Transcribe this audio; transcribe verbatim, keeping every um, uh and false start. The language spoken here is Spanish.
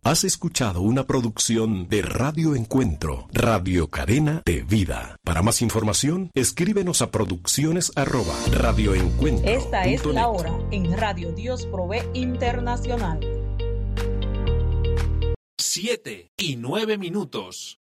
Has escuchado una producción de Radio Encuentro, Radio Cadena de Vida. Para más información, escríbenos a producciones arroba radioencuentro. Esta es la hora en Radio Dios Provee Internacional. Siete y nueve minutos.